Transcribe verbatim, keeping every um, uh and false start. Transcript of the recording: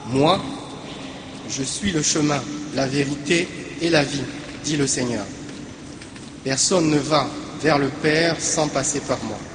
Moi, je suis le chemin, la vérité et la vie, dit le Seigneur. Personne ne va vers le Père sans passer par moi.